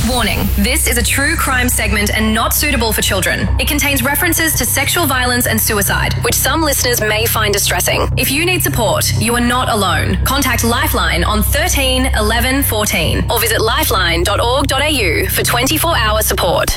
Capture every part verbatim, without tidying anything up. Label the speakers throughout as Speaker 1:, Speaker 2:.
Speaker 1: Warning, this is a true crime segment and not suitable for children. It contains references to sexual violence and suicide, which some listeners may find distressing. If you need support, you are not alone. Contact Lifeline on thirteen eleven fourteen or visit lifeline dot org dot a u for twenty-four hour support.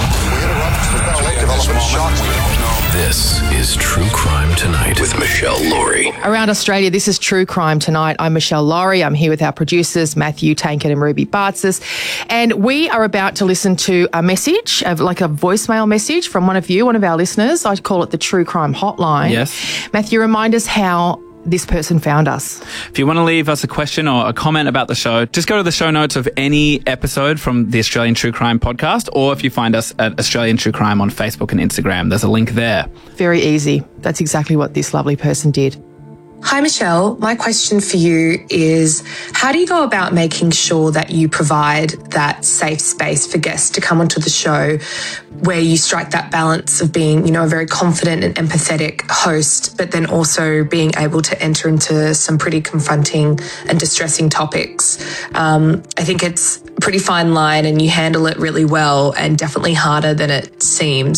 Speaker 2: This is True Crime Tonight with Michelle Laurie.
Speaker 3: Around Australia, this is True Crime Tonight. I'm Michelle Laurie. I'm here with our producers, Matthew Tankett and Ruby Bartzis. And we are about to listen to a message, like a voicemail message from one of you, one of our listeners. I call it the True Crime Hotline.
Speaker 4: Yes.
Speaker 3: Matthew, remind us how this person found us.
Speaker 4: If you want to leave us a question or a comment about the show, just go to the show notes of any episode from the Australian True Crime podcast, or if you find us at Australian True Crime on Facebook and Instagram, there's a link there.
Speaker 3: Very easy. That's exactly what this lovely person did.
Speaker 5: Hi, Michelle. My question for you is, how do you go about making sure that you provide that safe space for guests to come onto the show where you strike that balance of being, you know, a very confident and empathetic host, but then also being able to enter into some pretty confronting and distressing topics? Um, I think it's a pretty fine line and you handle it really well and definitely harder than it seems.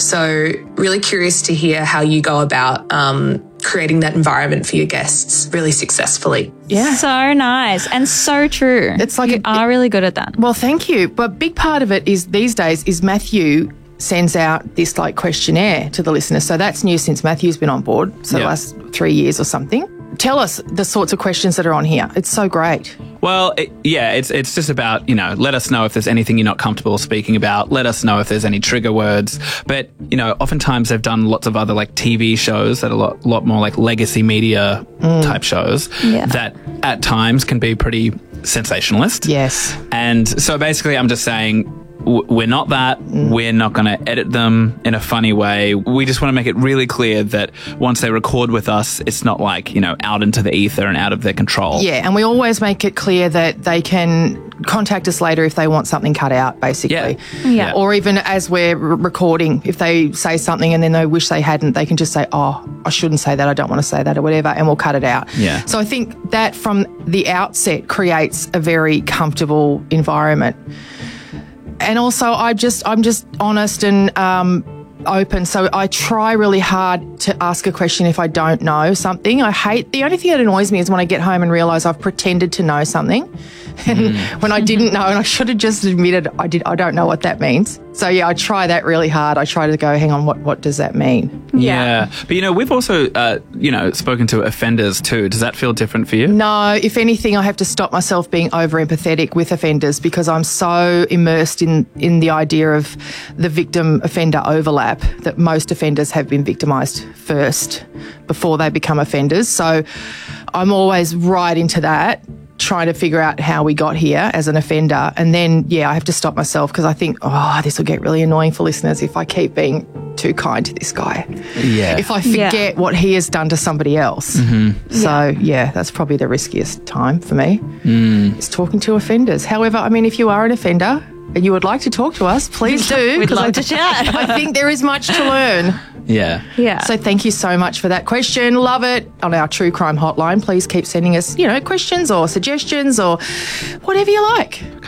Speaker 5: So really curious to hear how you go about um, creating that environment for your guests really successfully.
Speaker 3: Yeah.
Speaker 6: So nice and so true.
Speaker 3: It's like
Speaker 6: you
Speaker 3: a,
Speaker 6: are really good at that.
Speaker 3: Well, thank you. But a big part of it is these days is Matthew sends out this like questionnaire to the listeners. So that's new since Matthew's been on board. So
Speaker 4: Yep.
Speaker 3: the last three years or something. Tell us the sorts of questions that are on here. It's so great.
Speaker 4: Well, it, yeah, it's it's just about, you know, let us know if there's anything you're not comfortable speaking about. Let us know if there's any trigger words. But, you know, oftentimes they've done lots of other like T V shows that are a lot, lot more like legacy media
Speaker 3: Mm.
Speaker 4: type shows
Speaker 6: Yeah.
Speaker 4: that at times can be pretty sensationalist.
Speaker 3: Yes.
Speaker 4: And so basically I'm just saying, w- we're not that.
Speaker 3: Mm.
Speaker 4: We're not going to edit them in a funny way. We just want to make it really clear that once they record with us, it's not like, you know, out into the ether and out of their control.
Speaker 3: Yeah, and we always make it clear that they can contact us later if they want something cut out, basically.
Speaker 4: Yeah.
Speaker 6: Yeah.
Speaker 3: Or even as we're r- recording, if they say something and then they wish they hadn't, they can just say, oh, I shouldn't say that, I don't want to say that or whatever, and we'll cut it out.
Speaker 4: Yeah.
Speaker 3: So I think that from the outset creates a very comfortable environment. And also I just, I'm just honest and um, open. So I try really hard to ask a question if I don't know something. I hate, the only thing that annoys me is when I get home and realise I've pretended to know something. And when I didn't know, and I should have just admitted I did. I don't know what that means. So yeah, I try that really hard. I try to go, hang on, what what does that mean?
Speaker 4: Yeah. But, you know, we've also, uh, you know, spoken to offenders too. Does that feel different for you?
Speaker 3: No, if anything, I have to stop myself being over empathetic with offenders because I'm so immersed in, in the idea of the victim offender overlap that most offenders have been victimised first before they become offenders. So I'm always right into that, trying to figure out how we got here as an offender. And then, yeah, I have to stop myself because I think, oh, this will get really annoying for listeners if I keep being too kind to this guy.
Speaker 4: Yeah.
Speaker 3: If I forget
Speaker 6: Yeah.
Speaker 3: what he has done to somebody else. Mm-hmm. So, yeah, that's probably the riskiest time for me, mm. is talking to offenders. However, I mean, if you are an offender and you would like to talk to us, please do.
Speaker 6: We'd
Speaker 3: 'cause
Speaker 6: love
Speaker 3: I,
Speaker 6: to chat.
Speaker 3: I think there is much to learn.
Speaker 4: Yeah.
Speaker 6: Yeah.
Speaker 3: So thank you so much for that question. Love it. On our True Crime Hotline, please keep sending us, you know, questions or suggestions or whatever you like.